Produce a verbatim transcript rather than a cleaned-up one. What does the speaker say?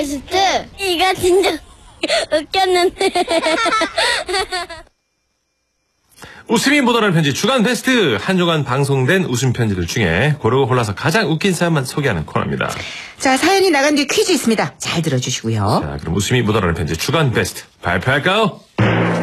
베스트. 이거 진짜 웃겼는데. 웃음이 묻어나는 편지 주간 베스트. 한 주간 방송된 웃음 편지들 중에 고르고 골라서 가장 웃긴 사연만 소개하는 코너입니다. 자, 사연이 나간 뒤에 퀴즈 있습니다. 잘 들어주시고요. 자, 그럼 웃음이 묻어나는 편지 주간 베스트 발표할까요?